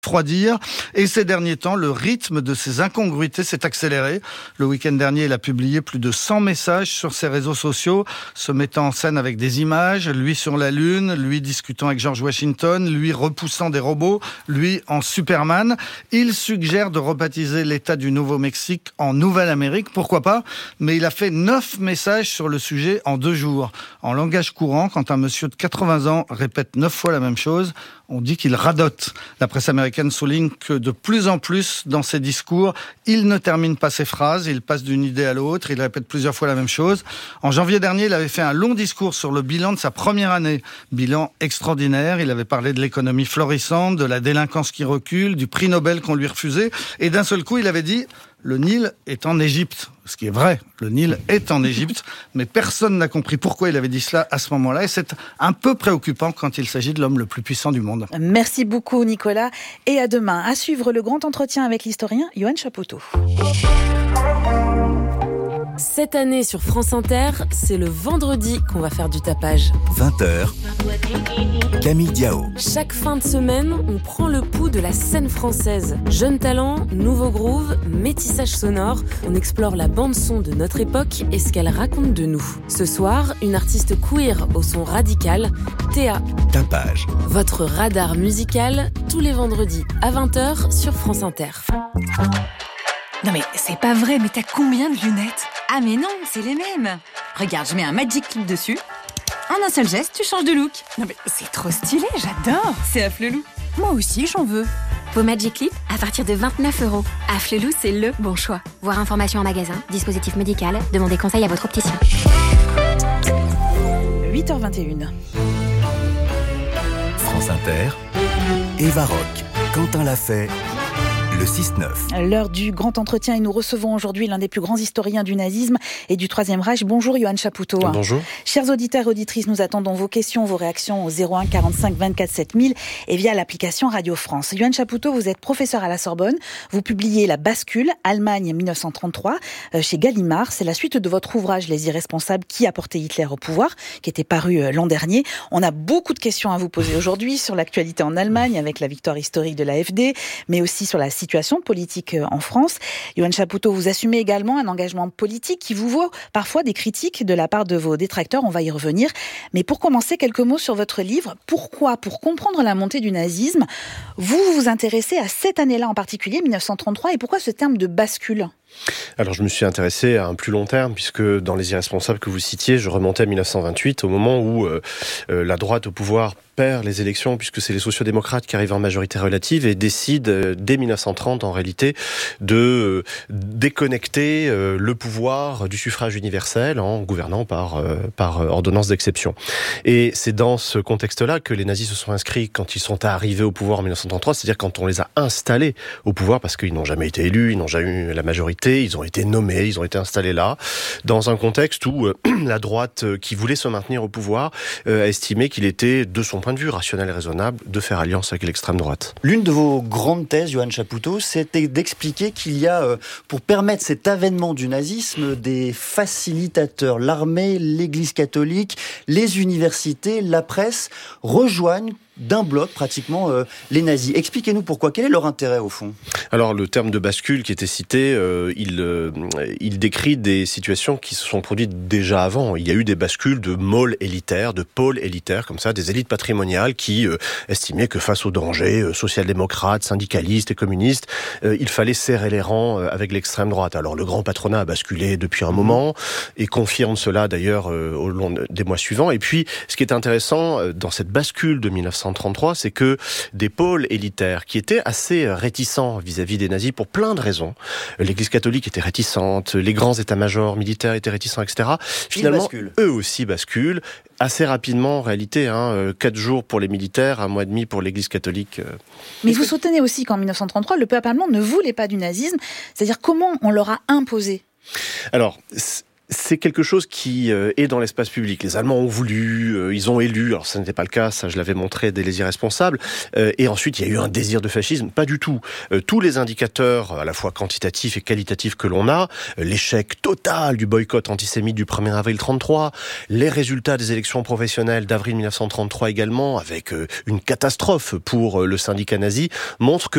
refroidir. Et ces derniers temps, le rythme de ces incongruités s'est accéléré. Le week-end dernier, il a publié plus de 100 messages sur ses réseaux sociaux, se mettant en scène avec des images, lui sur la Lune, lui discutant avec George Washington, lui repoussant des robots, lui en Superman. Il suggère de rebaptiser l'État du Nouveau-Mexique en Nouvelle-Amérique, pourquoi pas, mais il a fait 9 messages sur le sujet en 2 jours. En langage courant, quand un monsieur de 80 ans répète 9 fois la même chose, on dit qu'il radote. La presse américaine souligne que de plus en plus, dans ses discours, il ne termine pas ses phrases, il passe d'une idée à l'autre, il répète plusieurs fois la même chose. En janvier dernier, il avait fait un long discours sur le bilan de sa première année. Bilan extraordinaire, il avait parlé de l'économie florissante, de la délinquance qui recule, du prix Nobel qu'on lui refusait, et d'un seul coup, il avait dit « Le Nil est en Égypte ». Ce qui est vrai, le Nil est en Égypte, mais personne n'a compris pourquoi il avait dit cela à ce moment-là, et c'est un peu préoccupant quand il s'agit de l'homme le plus puissant du monde. Merci beaucoup Nicolas, et à demain. À suivre le grand entretien avec l'historien Yoann Chapoutot. Cette année sur France Inter, c'est le vendredi qu'on va faire du tapage. 20h, Camille Diao. Chaque fin de semaine, on prend le pouls de la scène française. Jeunes talents, nouveaux grooves, métissage sonore, on explore la bande-son de notre époque et ce qu'elle raconte de nous. Ce soir, une artiste queer au son radical, Théa. Tapage. Votre radar musical, tous les vendredis à 20h sur France Inter. Non mais c'est pas vrai, mais t'as combien de lunettes ? Ah mais non, c'est les mêmes. Regarde, je mets un Magic Clip dessus. En un seul geste, tu changes de look. Non mais c'est trop stylé, j'adore. C'est Afflelou. Moi aussi, j'en veux. Vos Magic Clip à partir de 29 €. Afflelou, c'est le bon choix. Voir information en magasin, dispositif médical, demandez conseil à votre opticien. 8h21. France Inter, Eva Rock, Quentin Lafay, le 6-9. L'heure du grand entretien et nous recevons aujourd'hui l'un des plus grands historiens du nazisme et du Troisième Reich. Bonjour Yoann Chapoutot. Bonjour. Chers auditeurs et auditrices, nous attendons vos questions, vos réactions au 01 45 24 7000 et via l'application Radio France. Yoann Chapoutot, vous êtes professeur à la Sorbonne. Vous publiez La Bascule, Allemagne 1933, chez Gallimard. C'est la suite de votre ouvrage Les Irresponsables qui a porté Hitler au pouvoir, qui était paru l'an dernier. On a beaucoup de questions à vous poser aujourd'hui sur l'actualité en Allemagne avec la victoire historique de l'AfD, mais aussi sur la situation politique en France. Yoann Chapoutot, vous assumez également un engagement politique qui vous vaut parfois des critiques de la part de vos détracteurs, on va y revenir. Mais pour commencer, quelques mots sur votre livre. Pourquoi, pour comprendre la montée du nazisme, vous vous intéressez à cette année-là en particulier, 1933, et pourquoi ce terme de bascule ? Alors je me suis intéressé à un plus long terme, puisque dans Les Irresponsables que vous citiez, je remontais à 1928, au moment où la droite au pouvoir perd les élections, puisque c'est les sociodémocrates qui arrivent en majorité relative et décident dès 1930 en réalité de déconnecter le pouvoir du suffrage universel en gouvernant par ordonnance d'exception. Et c'est dans ce contexte-là que les nazis se sont inscrits quand ils sont arrivés au pouvoir en 1933, c'est-à-dire quand on les a installés au pouvoir, parce qu'ils n'ont jamais été élus, ils n'ont jamais eu la majorité, ils ont été nommés, ils ont été installés là, dans un contexte où la droite qui voulait se maintenir au pouvoir a estimé qu'il était, de son point de vue rationnel et raisonnable, de faire alliance avec l'extrême droite. L'une de vos grandes thèses, Yoann Chapoutot, c'était d'expliquer qu'il y a, pour permettre cet avènement du nazisme, des facilitateurs. L'armée, l'Église catholique, les universités, la presse rejoignent d'un bloc pratiquement les nazis. Expliquez-nous pourquoi. Quel est leur intérêt au fond ? Alors le terme de bascule qui était cité, il décrit des situations qui se sont produites déjà avant. Il y a eu des bascules de malls élitaires, de pôles élitaires, comme ça, des élites patrimoniales qui estimaient que face aux dangers social-démocrates, syndicalistes et communistes, il fallait serrer les rangs avec l'extrême droite. Alors le grand patronat a basculé depuis un moment et confirme cela d'ailleurs au long des mois suivants. Et puis ce qui est intéressant dans cette bascule de 1933, c'est que des pôles élitaires qui étaient assez réticents vis-à-vis des nazis pour plein de raisons, l'Église catholique était réticente, les grands états-majors militaires étaient réticents, etc. Finalement, eux aussi basculent assez rapidement en réalité, 4 jours pour les militaires, 1 mois et demi pour l'Église catholique. Mais vous soutenez aussi qu'en 1933, le peuple allemand ne voulait pas du nazisme, c'est-à-dire comment on leur a imposé ? Alors, c'est quelque chose qui est dans l'espace public. Les Allemands ont voulu, ils ont élu, alors ça n'était pas le cas, ça je l'avais montré dès Les Irresponsables, et ensuite il y a eu un désir de fascisme, pas du tout. Tous les indicateurs, à la fois quantitatifs et qualitatifs que l'on a, l'échec total du boycott antisémite du 1er avril 1933, les résultats des élections professionnelles d'avril 1933 également, avec une catastrophe pour le syndicat nazi, montrent que